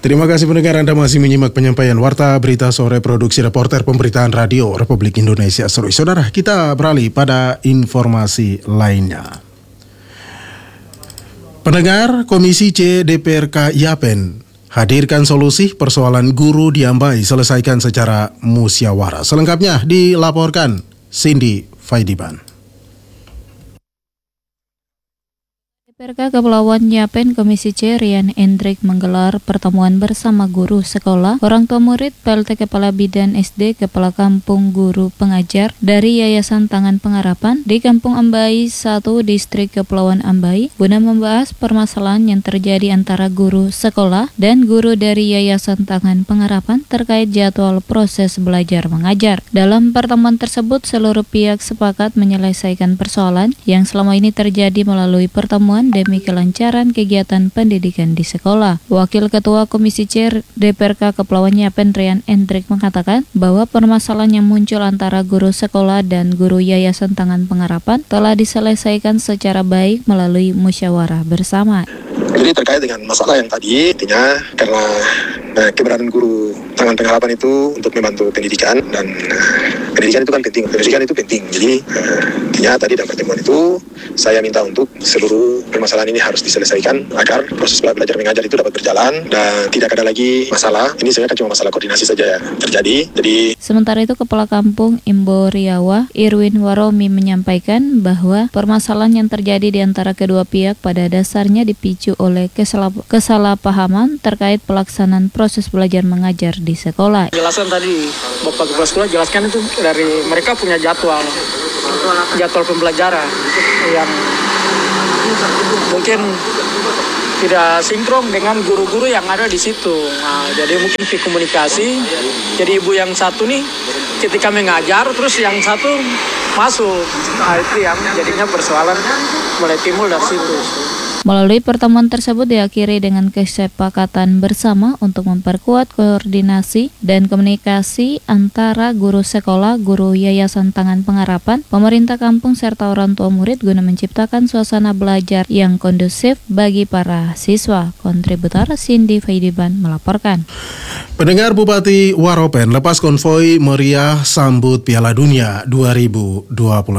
Terima kasih pendengar, Anda masih menyimak penyampaian Warta Berita Sore Produksi Reporter Pemberitaan Radio Republik Indonesia. Saudara, kita beralih pada informasi lainnya. Pendengar, Komisi C DPRK Yapen hadirkan solusi persoalan guru di Ambai selesaikan secara musyawarah. Selengkapnya dilaporkan Cindy Faidiban. DPRK Kepulauan Yapen Komisi C Rian Endrik menggelar pertemuan bersama guru sekolah, orang tua murid, PLT Kepala Bidan SD, Kepala Kampung Guru Pengajar dari Yayasan Tangan Pengharapan di Kampung Ambai 1 Distrik Kepulauan Ambai guna membahas permasalahan yang terjadi antara guru sekolah dan guru dari Yayasan Tangan Pengharapan terkait jadwal proses belajar mengajar. Dalam pertemuan tersebut, seluruh pihak sepakat menyelesaikan persoalan yang selama ini terjadi melalui pertemuan demi kelancaran kegiatan pendidikan di sekolah. Wakil Ketua Komisi C DPRK Kepulauan Yapen Rian Endrik mengatakan bahwa permasalahan yang muncul antara guru sekolah dan guru Yayasan Tangan Pengharapan telah diselesaikan secara baik melalui musyawarah bersama. Jadi terkait dengan masalah yang tadi, intinya karena keberadaan guru Tangan Pengharapan itu untuk membantu pendidikan, dan pendidikan itu kan penting, jadi intinya tadi dalam pertemuan itu saya minta untuk seluruh permasalahan ini harus diselesaikan agar proses belajar mengajar itu dapat berjalan dan tidak ada lagi masalah. Ini sebenarnya kan cuma masalah koordinasi saja yang terjadi. Jadi sementara itu Kepala Kampung Imbo Riawa Irwin Waromi menyampaikan bahwa permasalahan yang terjadi di antara kedua pihak pada dasarnya dipicu oleh kesalahpahaman terkait pelaksanaan proses belajar mengajar di sekolah. Jelasan tadi Bapak Kepala Sekolah jelaskan itu dari mereka punya jadwal pembelajaran yang mungkin tidak sinkron dengan guru-guru yang ada di situ. Nah, jadi mungkin komunikasi. Jadi ibu yang satu nih ketika mengajar terus yang satu masuk. Nah, itu yang jadinya persoalan mulai timbul dari situ. Melalui pertemuan tersebut diakhiri dengan kesepakatan bersama untuk memperkuat koordinasi dan komunikasi antara guru sekolah, guru Yayasan Tangan Pengharapan, pemerintah kampung serta orang tua murid guna menciptakan suasana belajar yang kondusif bagi para siswa. Kontributor Cindy Faidiban melaporkan. Pendengar, Bupati Waropen lepas konvoi meriah sambut Piala Dunia 2026.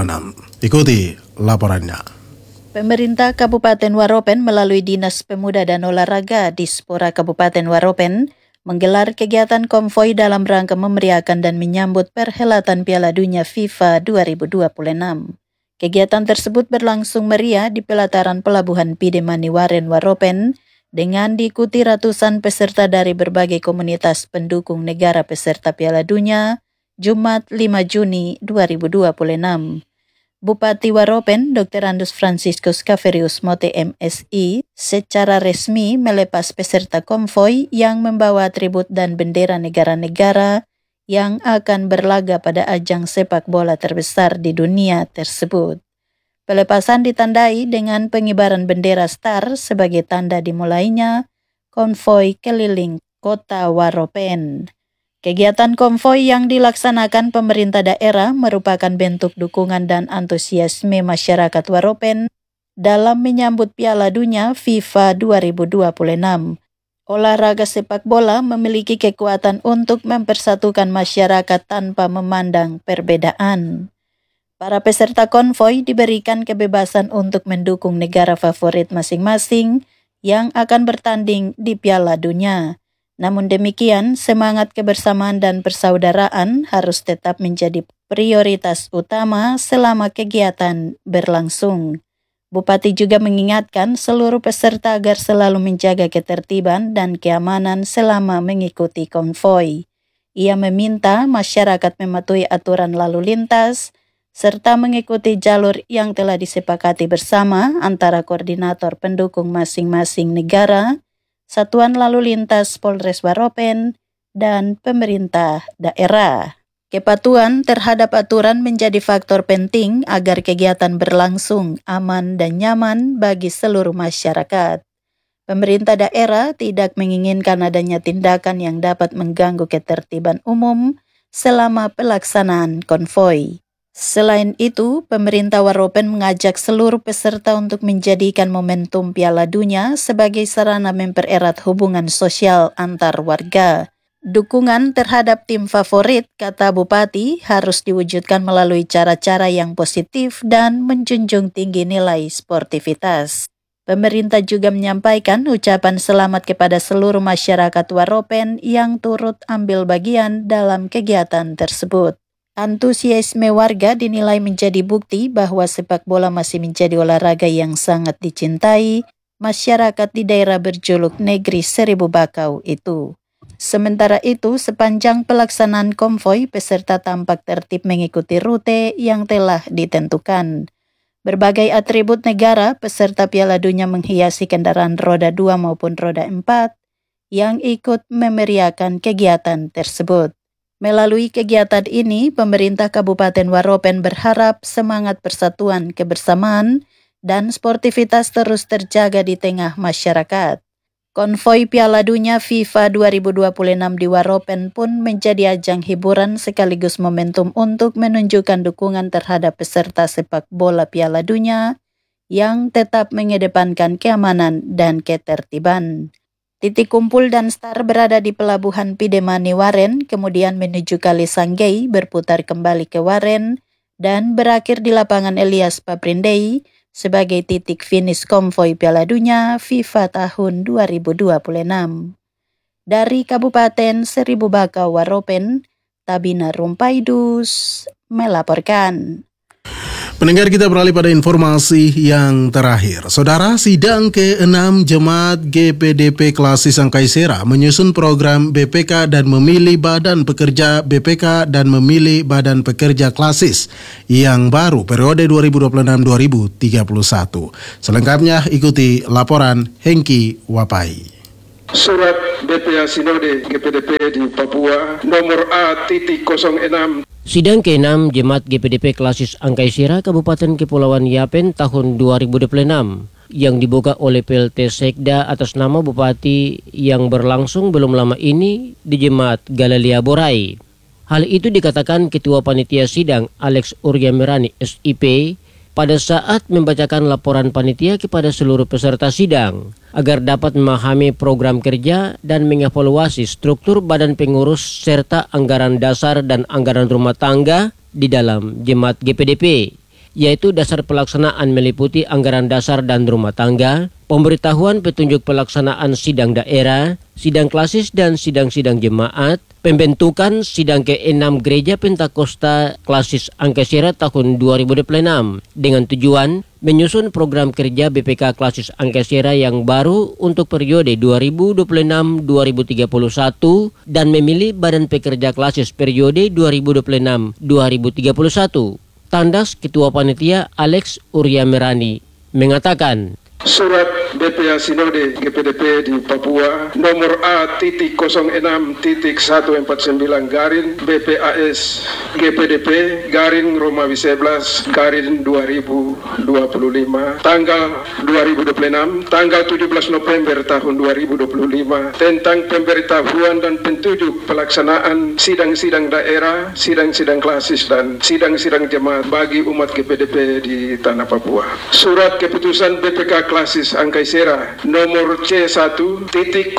Ikuti laporannya. Pemerintah Kabupaten Waropen melalui Dinas Pemuda dan Olahraga Dispora Kabupaten Waropen menggelar kegiatan konvoi dalam rangka memeriahkan dan menyambut perhelatan Piala Dunia FIFA 2026. Kegiatan tersebut berlangsung meriah di pelataran Pelabuhan Pidemani Waren Waropen dengan diikuti ratusan peserta dari berbagai komunitas pendukung negara peserta Piala Dunia Jumat 5 Juni 2026. Bupati Waropen, Dr. Andus Franciscus Caverius Mote MSI, secara resmi melepas peserta konvoi yang membawa atribut dan bendera negara-negara yang akan berlaga pada ajang sepak bola terbesar di dunia tersebut. Pelepasan ditandai dengan pengibaran bendera Star sebagai tanda dimulainya konvoi keliling kota Waropen. Kegiatan konvoi yang dilaksanakan pemerintah daerah merupakan bentuk dukungan dan antusiasme masyarakat Waropen dalam menyambut Piala Dunia FIFA 2026. Olahraga sepak bola memiliki kekuatan untuk mempersatukan masyarakat tanpa memandang perbedaan. Para peserta konvoi diberikan kebebasan untuk mendukung negara favorit masing-masing yang akan bertanding di Piala Dunia. Namun demikian, semangat kebersamaan dan persaudaraan harus tetap menjadi prioritas utama selama kegiatan berlangsung. Bupati juga mengingatkan seluruh peserta agar selalu menjaga ketertiban dan keamanan selama mengikuti konvoi. Ia meminta masyarakat mematuhi aturan lalu lintas serta mengikuti jalur yang telah disepakati bersama antara koordinator pendukung masing-masing negara, Satuan Lalu Lintas Polres Waropen, dan pemerintah daerah. Kepatuhan terhadap aturan menjadi faktor penting agar kegiatan berlangsung aman dan nyaman bagi seluruh masyarakat. Pemerintah daerah tidak menginginkan adanya tindakan yang dapat mengganggu ketertiban umum selama pelaksanaan konvoi. Selain itu, pemerintah Waropen mengajak seluruh peserta untuk menjadikan momentum Piala Dunia sebagai sarana mempererat hubungan sosial antar warga. Dukungan terhadap tim favorit, kata Bupati, harus diwujudkan melalui cara-cara yang positif dan menjunjung tinggi nilai sportivitas. Pemerintah juga menyampaikan ucapan selamat kepada seluruh masyarakat Waropen yang turut ambil bagian dalam kegiatan tersebut. Antusiasme warga dinilai menjadi bukti bahwa sepak bola masih menjadi olahraga yang sangat dicintai masyarakat di daerah berjuluk Negeri Seribu Bakau itu. Sementara itu, sepanjang pelaksanaan konvoi, peserta tampak tertib mengikuti rute yang telah ditentukan. Berbagai atribut negara peserta Piala Dunia menghiasi kendaraan roda 2 maupun roda 4 yang ikut memeriahkan kegiatan tersebut. Melalui kegiatan ini, pemerintah Kabupaten Waropen berharap semangat persatuan, kebersamaan, dan sportivitas terus terjaga di tengah masyarakat. Konvoi Piala Dunia FIFA 2026 di Waropen pun menjadi ajang hiburan sekaligus momentum untuk menunjukkan dukungan terhadap peserta sepak bola Piala Dunia yang tetap mengedepankan keamanan dan ketertiban. Titik kumpul dan start berada di Pelabuhan Pidemani Waren, kemudian menuju Kali Sanggei, berputar kembali ke Waren, dan berakhir di lapangan Elias Paprindei sebagai titik finish konvoi Piala Dunia FIFA tahun 2026. Dari Kabupaten Seribu Bakau Waropen, Tabina Rumpaidus melaporkan. Pendengar, kita beralih pada informasi yang terakhir. Saudara, sidang ke-6 Jemaat GPDP Klasis Angkaisera menyusun program BPK dan memilih Badan Pekerja BPK dan memilih Badan Pekerja Klasis yang baru periode 2026-2031. Selengkapnya ikuti laporan Hengki Wapai. Surat BPA Sinode GPDP di Papua nomor A.06. Sidang ke-6 Jemaat GPDP Klasis Angkaisera Kabupaten Kepulauan Yapen tahun 2026 yang dibuka oleh PLT Sekda atas nama Bupati yang berlangsung belum lama ini di Jemaat Galalia Borai. Hal itu dikatakan Ketua Panitia Sidang Alex Uryamerani SIP pada saat membacakan laporan panitia kepada seluruh peserta sidang agar dapat memahami program kerja dan mengevaluasi struktur badan pengurus serta anggaran dasar dan anggaran rumah tangga di dalam Jemaat GPDP, yaitu dasar pelaksanaan meliputi anggaran dasar dan rumah tangga, pemberitahuan petunjuk pelaksanaan sidang daerah, sidang klasis dan sidang-sidang jemaat, pembentukan sidang ke-6 Gereja Pentakosta Klasis Angkaisera tahun 2026 dengan tujuan menyusun program kerja BPK Klasis Angkaisera yang baru untuk periode 2026-2031 dan memilih Badan Pekerja Klasis periode 2026-2031. Tandas Ketua Panitia Alex Uryamerani mengatakan, Surat BPA Sinode GPDP di Papua nomor A.06.149 BPAS GPDP Romawi 11 2025 tanggal 2026 tanggal 17 November tahun 2025 tentang pemberitahuan dan petunjuk pelaksanaan sidang-sidang daerah, sidang-sidang klasis dan sidang-sidang jemaat bagi umat GPDP di Tanah Papua. Surat keputusan BPK Klasis Angkaisera nomor C1.01.03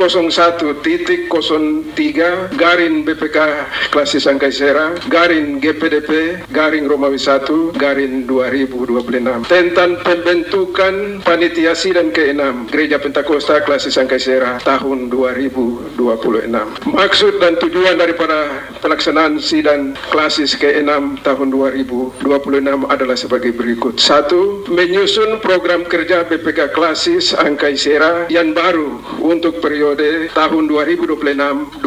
BPK Klasis Angkaisera GPDP Romawi 1 2026 tentang pembentukan panitia sidang ke-6 Gereja Pentakosta Klasis Angkaisera tahun 2026. Maksud dan tujuan daripada pelaksanaan sidang klasis ke-6 tahun 2026 adalah sebagai berikut. 1. Menyusun program kerja BPK Klasis Angkaisera yang baru untuk periode tahun 2026-2031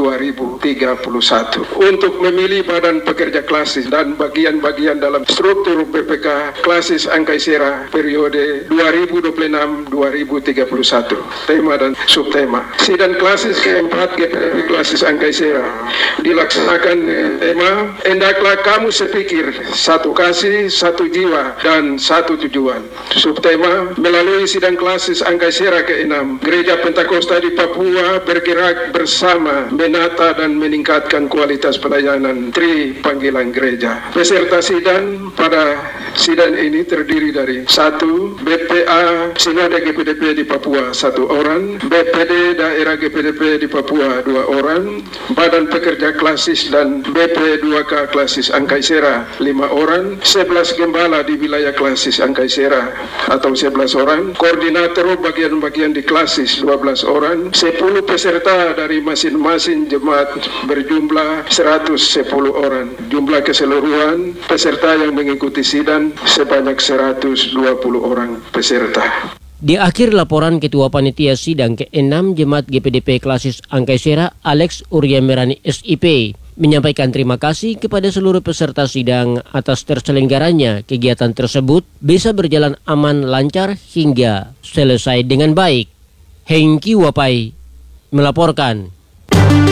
untuk memilih Badan Pekerja Klasis dan bagian-bagian dalam struktur BPK Klasis Angkaisera periode 2026-2031. Tema dan subtema. Sidang klasis keempat GPDP Klasis Angkaisera dilaksanakan tema hendaklah kamu sepikir, satu kasih, satu jiwa dan satu tujuan. Subtema melalui sidang sidang klasis Angkaisera ke-6, Gereja Pentakosta di Papua bergerak bersama menata dan meningkatkan kualitas pelayanan Tri Panggilan Gereja. Peserta sidang pada sidang ini terdiri dari 1. BPA Sinode GPDP di Papua 1 orang, BPD Daerah GPDP di Papua 2 orang, Badan Pekerja Klasis dan BP 2K Klasis Angkaisera 5 orang, 11 gembala di wilayah Klasis Angkaisera atau 11 orang, koordinator bagian-bagian di Klasis 12 orang, 10 peserta dari masing-masing jemaat berjumlah 110 orang. Jumlah keseluruhan peserta yang mengikuti sidang sebanyak 120 orang peserta. Di akhir laporan Ketua Panitia Sidang ke-6 Jemaat GPDP Klasis Angkaisera Alex Uryamerani SIP menyampaikan terima kasih kepada seluruh peserta sidang atas terselenggaranya kegiatan tersebut bisa berjalan aman lancar hingga selesai dengan baik. Hengki Wapai melaporkan.